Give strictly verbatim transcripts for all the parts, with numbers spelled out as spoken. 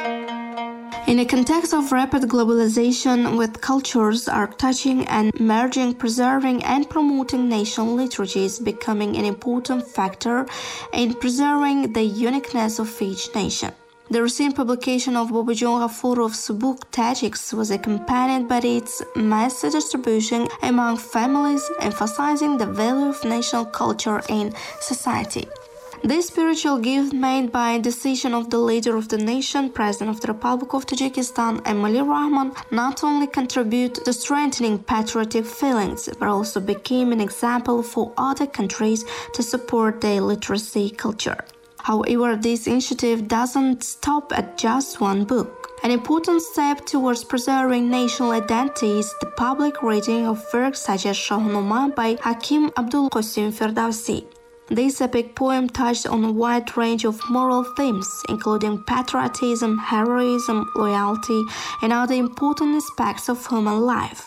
In a context of rapid globalization, with cultures are touching and merging, preserving and promoting national literature is becoming an important factor in preserving the uniqueness of each nation. The recent publication of Bobojon Ghafurov's book Tajiks was accompanied by its mass distribution among families, emphasizing the value of national culture in society. This spiritual gift made by decision of the leader of the nation, President of the Republic of Tajikistan, Emomali Rahmon, not only contribute to strengthening patriotic feelings, but also became an example for other countries to support their literacy culture. However, this initiative doesn't stop at just one book. An important step towards preserving national identity is the public reading of works such as Shahnameh by Hakim Abdul Qasim Firdausi. This epic poem touched on a wide range of moral themes, including patriotism, heroism, loyalty, and other important aspects of human life.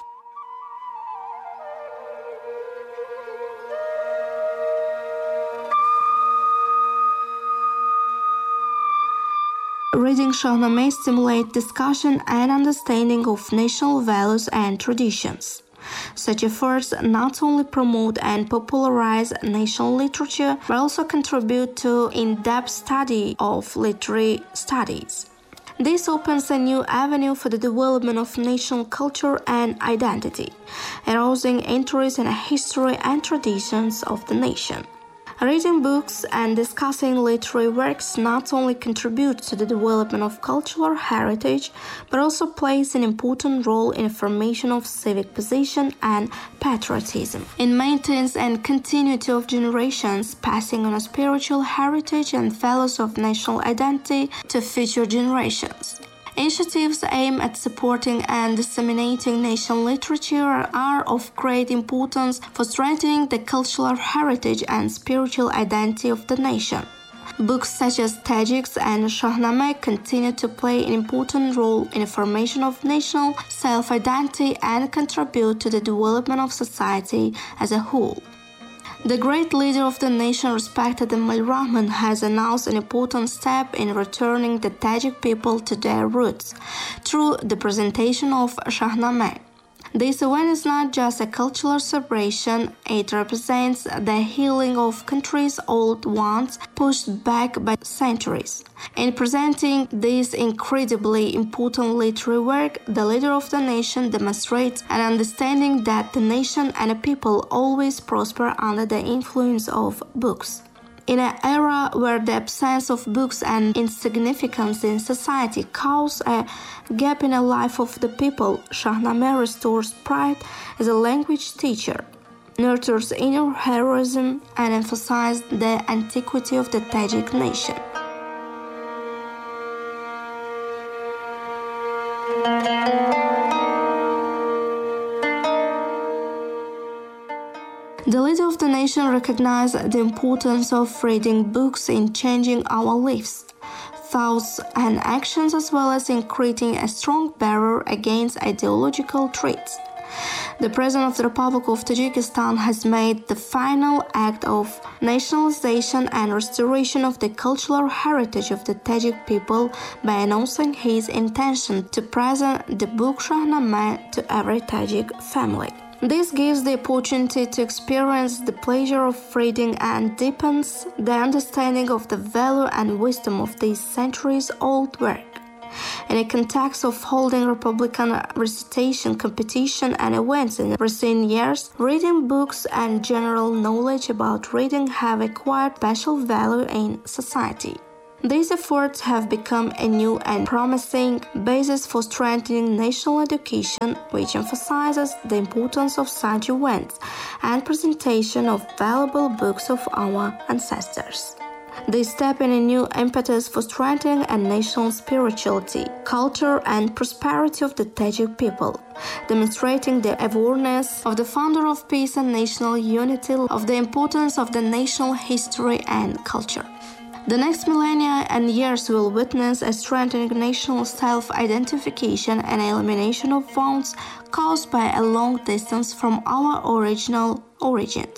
Reading Shahnameh stimulates discussion and understanding of national values and traditions. Such efforts not only promote and popularize national literature, but also contribute to in-depth study of literary studies. This opens a new avenue for the development of national culture and identity, arousing interest in the history and traditions of the nation. Reading books and discussing literary works not only contributes to the development of cultural heritage, but also plays an important role in the formation of civic position and patriotism. It maintains and continuity of generations, passing on a spiritual heritage and values of national identity to future generations. Initiatives aimed at supporting and disseminating national literature are of great importance for strengthening the cultural heritage and spiritual identity of the nation. Books such as Tajiks and Shahnameh continue to play an important role in the formation of national self-identity and contribute to the development of society as a whole. The great leader of the nation, respected Emomali Rahmon, has announced an important step in returning the Tajik people to their roots through the presentation of Shahnameh. This event is not just a cultural celebration, it represents the healing of countries' old wounds pushed back by centuries. In presenting this incredibly important literary work, the leader of the nation demonstrates an understanding that the nation and the people always prosper under the influence of books. In an era where the absence of books and insignificance in society cause a gap in the life of the people, Shahnameh restores pride as a language teacher, nurtures inner heroism, and emphasizes the antiquity of the Tajik nation. The leader of the nation recognized the importance of reading books in changing our lives, thoughts, and actions, as well as in creating a strong barrier against ideological threats. The President of the Republic of Tajikistan has made the final act of nationalization and restoration of the cultural heritage of the Tajik people by announcing his intention to present the book Shahnameh to every Tajik family. This gives the opportunity to experience the pleasure of reading and deepens the understanding of the value and wisdom of this centuries-old work. In a context of holding Republican recitation competition and events in recent years, reading books and general knowledge about reading have acquired special value in society. These efforts have become a new and promising basis for strengthening national education, which emphasizes the importance of such events and presentation of valuable books of our ancestors. They step in a new impetus for strengthening a national spirituality, culture, and prosperity of the Tajik people, demonstrating the awareness of the founder of peace and national unity of the importance of the national history and culture. The next millennia and years will witness a strengthening national self-identification and elimination of wounds caused by a long distance from our original origins.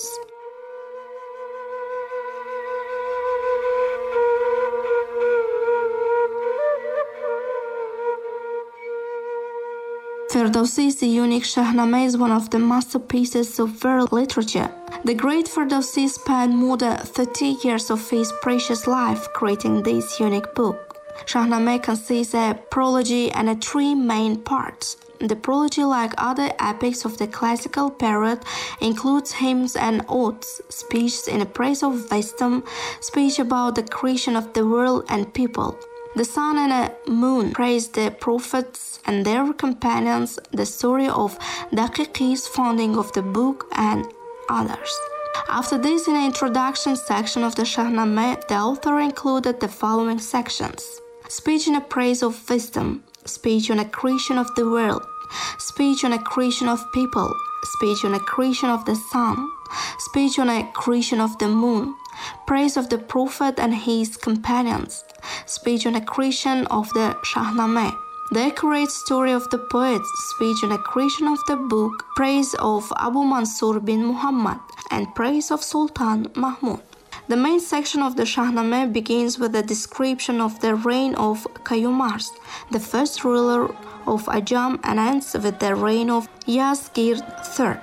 Ferdowsi's unique Shahnameh is one of the masterpieces of world literature. The great Ferdowsi spent more than thirty years of his precious life creating this unique book. Shahnameh consists of a prologue and three main parts. The prologue, like other epics of the classical period, includes hymns and odes, speeches in praise of wisdom, speech about the creation of the world and people. The sun and the moon praise the prophets and their companions, the story of Daqiqi's founding of the book, and others. After this, in the introduction section of the Shahnameh, the author included the following sections: speech in praise of wisdom, speech on the creation of the world, speech on the creation of people, speech on the creation of the sun, speech on the creation of the moon, praise of the prophet and his companions, speech on the creation of the Shahnameh, the accurate story of the poets, speech on the creation of the book, praise of Abu Mansur bin Muhammad, and praise of Sultan Mahmud. The main section of the Shahnameh begins with a description of the reign of Qayyumars, the first ruler of Ajam, and ends with the reign of Yazgir the third.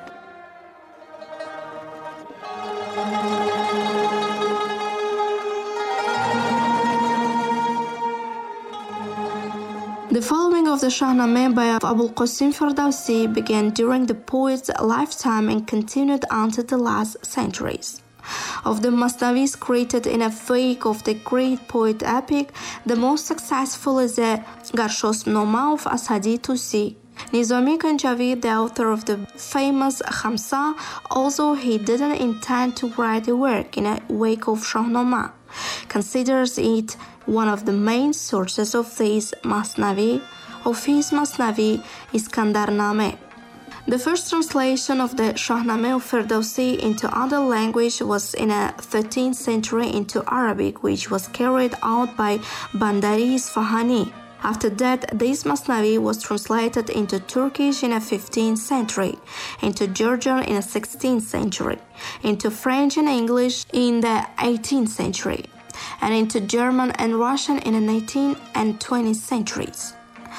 The following of the Shahnameh by Abul Qasim Ferdowsi began during the poet's lifetime and continued until the last centuries. Of the Masnavis created in a wake of the great poet epic, the most successful is the Garshosnoma of Asadi Tusi. Nizami Kanjavi, the author of the famous Khamsa, although he didn't intend to write a work in a wake of Shahnameh, considers it one of the main sources of this Masnavi, of his Masnavi Iskandarnameh. The first translation of the Shahnameh of Ferdowsi into other language was in the thirteenth century into Arabic, which was carried out by Bandari Isfahani. After that, this Masnavi was translated into Turkish in the fifteenth century, into Georgian in the sixteenth century, into French and English in the eighteenth century, and into German and Russian in the nineteenth and twentieth centuries.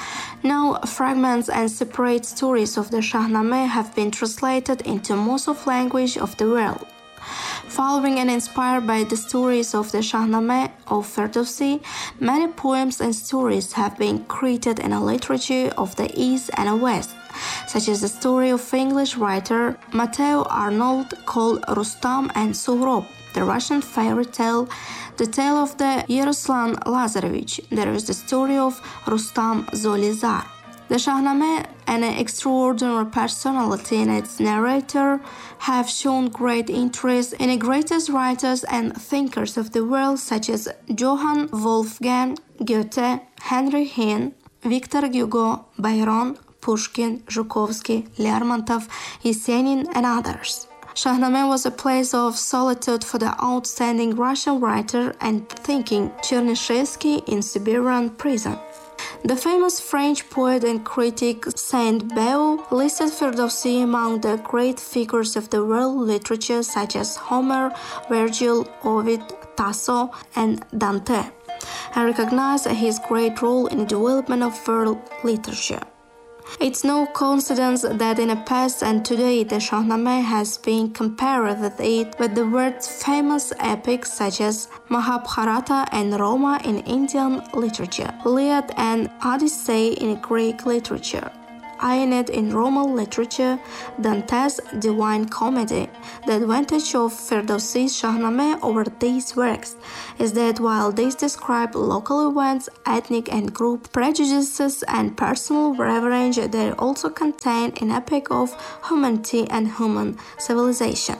Now, fragments and separate stories of the Shahnameh have been translated into most of language of the world. Following and inspired by the stories of the Shahnameh of Ferdowsi, many poems and stories have been created in the literature of the East and the West, such as the story of English writer Matteo Arnold called Rustam and Sohrab, the Russian fairy tale, the tale of the Yaroslan Lazarevich. There is the story of Rustam Zolizar. The Shahnameh and an extraordinary personality in its narrator have shown great interest in the greatest writers and thinkers of the world, such as Johann Wolfgang Goethe, Henry Heine, Victor Hugo, Byron, Pushkin, Zhukovsky, Lermontov, Yesenin, and others. Shahnameh was a place of solitude for the outstanding Russian writer and thinking Chernyshevsky in Siberian prison. The famous French poet and critic Saint-Beuve listed Ferdowsi among the great figures of the world literature, such as Homer, Virgil, Ovid, Tasso, and Dante, and recognized his great role in the development of world literature. It's no coincidence that in the past and today the Shahnameh has been compared with it with the world's famous epics such as Mahabharata and Rama in Indian literature, Iliad and Odyssey in Greek literature, Aeneid in Roman literature, Dante's Divine Comedy. The advantage of Ferdowsi's Shahnameh over these works is that while these describe local events, ethnic and group prejudices, and personal revenge, they also contain an epic of humanity and human civilization.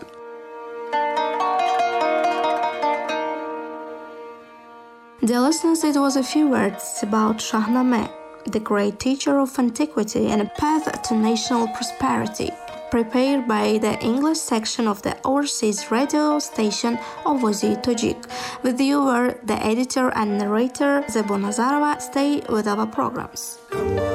Dear listeners, it was a few words about Shahnameh, the great teacher of antiquity and a path to national prosperity, prepared by the English section of the overseas radio station Ovozi Tojik. With you were the editor and narrator Zebo Nazarova. Stay with our programs.